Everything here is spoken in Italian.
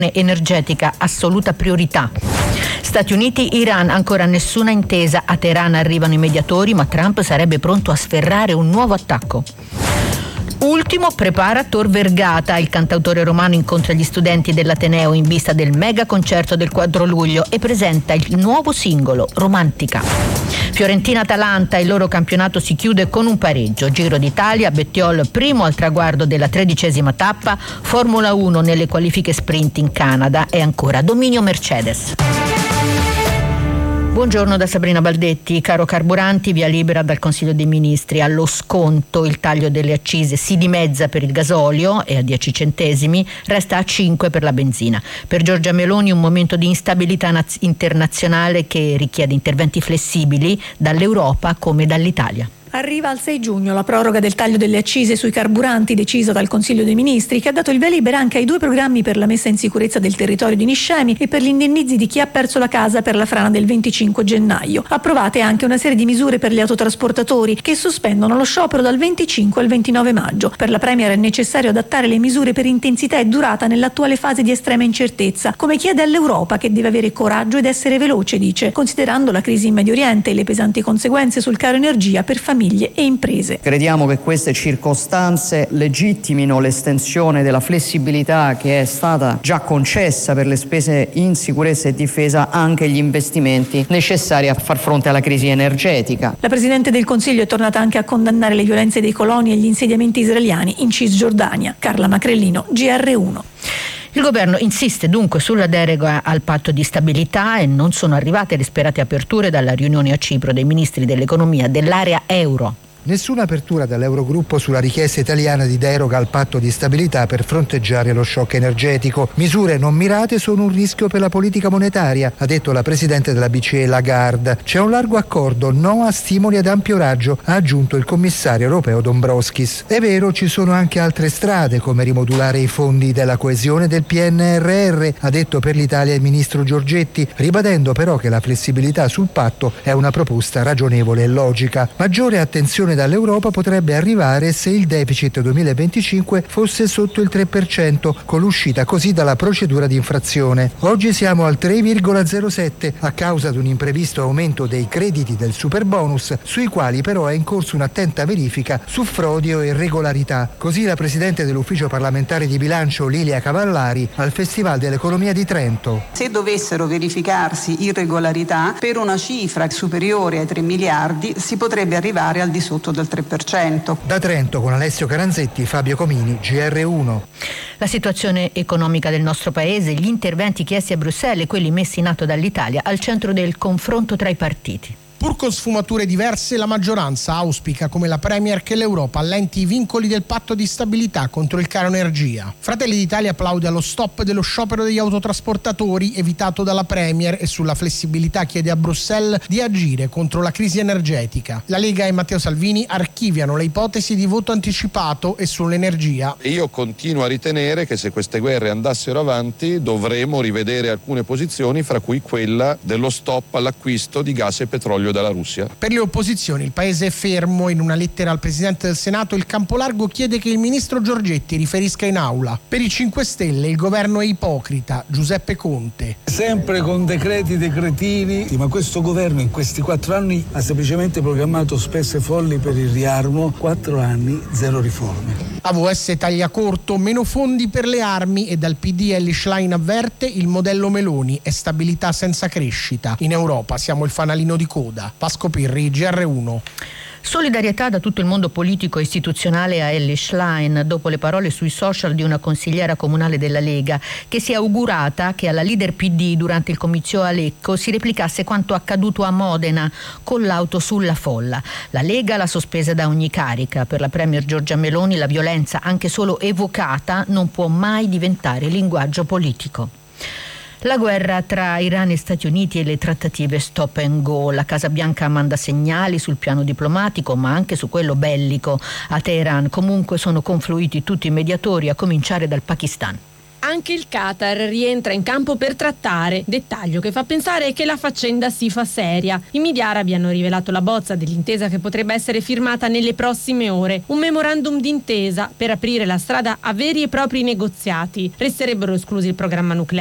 energetica assoluta priorità. Stati Uniti, Iran, ancora nessuna intesa. A Teheran arrivano i mediatori, ma Trump sarebbe pronto a sferrare un nuovo attacco. Ultimo prepara Tor Vergata, il cantautore romano incontra gli studenti dell'Ateneo in vista del mega concerto del 4 luglio e presenta il nuovo singolo Romantica. Fiorentina-Atalanta, il loro campionato si chiude con un pareggio. Giro d'Italia, Bettiol primo al traguardo della 13ª tappa, Formula 1 nelle qualifiche sprint in Canada e ancora dominio Mercedes. Buongiorno da Sabrina Baldetti. Caro carburanti, via libera dal Consiglio dei Ministri allo sconto. Il taglio delle accise si dimezza per il gasolio e a 10 centesimi, resta a 5 per la benzina. Per Giorgia Meloni un momento di instabilità internazionale che richiede interventi flessibili dall'Europa come dall'Italia. Arriva al 6 giugno la proroga del taglio delle accise sui carburanti decisa dal Consiglio dei Ministri, che ha dato il via libera anche ai 2 programmi per la messa in sicurezza del territorio di Niscemi e per gli indennizzi di chi ha perso la casa per la frana del 25 gennaio. Approvate anche una serie di misure per gli autotrasportatori che sospendono lo sciopero dal 25 al 29 maggio. Per la Premier è necessario adattare le misure per intensità e durata nell'attuale fase di estrema incertezza, come chiede all'Europa, che deve avere coraggio ed essere veloce, dice, considerando la crisi in Medio Oriente e le pesanti conseguenze sul caro energia per famiglie e imprese. Crediamo che queste circostanze legittimino l'estensione della flessibilità che è stata già concessa per le spese in sicurezza e difesa anche agli investimenti necessari a far fronte alla crisi energetica. La Presidente del Consiglio è tornata anche a condannare le violenze dei coloni e gli insediamenti israeliani in Cisgiordania. Carla Macrellino, GR1. Il governo insiste dunque sulla deroga al patto di stabilità e non sono arrivate le sperate aperture dalla riunione a Cipro dei ministri dell'economia dell'area euro. Nessuna apertura dall'Eurogruppo sulla richiesta italiana di deroga al patto di stabilità per fronteggiare lo shock energetico. Misure non mirate sono un rischio per la politica monetaria, ha detto la Presidente della BCE Lagarde. C'è un largo accordo, no a stimoli ad ampio raggio, ha aggiunto il commissario europeo Dombrovskis. È vero, ci sono anche altre strade, come rimodulare i fondi della coesione del PNRR, ha detto per l'Italia il ministro Giorgetti, ribadendo però che la flessibilità sul patto è una proposta ragionevole e logica. Maggiore attenzione dall'Europa potrebbe arrivare se il deficit 2025 fosse sotto il 3%, con l'uscita così dalla procedura di infrazione. Oggi siamo al 3,07 a causa di un imprevisto aumento dei crediti del superbonus, sui quali però è in corso un'attenta verifica su frodi o irregolarità. Così la Presidente dell'Ufficio parlamentare di bilancio Lilia Cavallari al Festival dell'Economia di Trento. Se dovessero verificarsi irregolarità per una cifra superiore ai 3 miliardi si potrebbe arrivare al di sotto del 3%. Da Trento con Alessio Caranzetti, Fabio Comini, GR1. La situazione economica del nostro paese, gli interventi chiesti a Bruxelles e quelli messi in atto dall'Italia al centro del confronto tra i partiti. Pur con sfumature diverse, la maggioranza auspica come la Premier che l'Europa allenti i vincoli del patto di stabilità contro il caro energia. Fratelli d'Italia applaude allo stop dello sciopero degli autotrasportatori evitato dalla Premier e sulla flessibilità chiede a Bruxelles di agire contro la crisi energetica. La Lega e Matteo Salvini archiviano le ipotesi di voto anticipato e sull'energia. Io continuo a ritenere che se queste guerre andassero avanti dovremo rivedere alcune posizioni, fra cui quella dello stop all'acquisto di gas e petrolio dalla Russia. Per le opposizioni il paese è fermo. In una lettera al Presidente del Senato il Campolargo chiede che il ministro Giorgetti riferisca in aula. Per i 5 Stelle il governo è ipocrita. Giuseppe Conte. Sempre con decretini, ma questo governo in questi 4 anni ha semplicemente programmato spese folli per il riarmo. 4 anni, 0 riforme. AVS taglia corto, meno fondi per le armi e dal PD Elly Schlein avverte il modello Meloni è stabilità senza crescita. In Europa siamo il fanalino di coda. Vasco Pirri, GR1. Solidarietà da tutto il mondo politico e istituzionale a Elly Schlein dopo le parole sui social di una consigliera comunale della Lega che si è augurata che alla leader PD durante il comizio a Lecco si replicasse quanto accaduto a Modena con l'auto sulla folla. La Lega l'ha sospesa da ogni carica. Per la Premier Giorgia Meloni la violenza anche solo evocata non può mai diventare linguaggio politico. La guerra tra Iran e Stati Uniti e le trattative stop and go. La Casa Bianca manda segnali sul piano diplomatico ma anche su quello bellico. A Teheran comunque sono confluiti tutti i mediatori a cominciare dal Pakistan. Anche il Qatar rientra in campo per trattare, dettaglio che fa pensare che la faccenda si fa seria. I media arabi hanno rivelato la bozza dell'intesa che potrebbe essere firmata nelle prossime ore, un memorandum d'intesa per aprire la strada a veri e propri negoziati. Resterebbero esclusi il programma nucleare